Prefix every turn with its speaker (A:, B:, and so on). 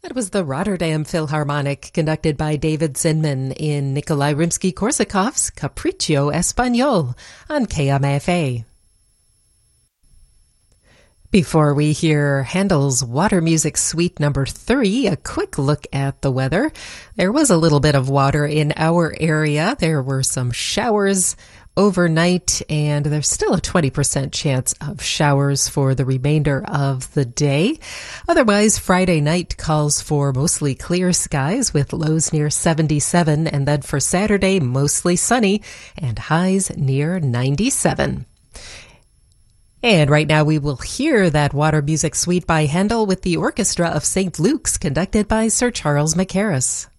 A: That was the Rotterdam Philharmonic, conducted by David Zinman in Nikolai Rimsky-Korsakov's Capriccio Espagnol on KMFA. Before we hear Handel's Water Music Suite number 3, a quick look at the weather. There was a little bit of water in our area. There were some showers overnight, and there's still a 20% chance of showers for the remainder of the day. Otherwise, Friday night calls for mostly clear skies with lows near 77, and then for Saturday, mostly sunny and highs near 97. And right now we will hear that Water Music Suite by Handel with the Orchestra of St. Luke's, conducted by Sir Charles Mackerras.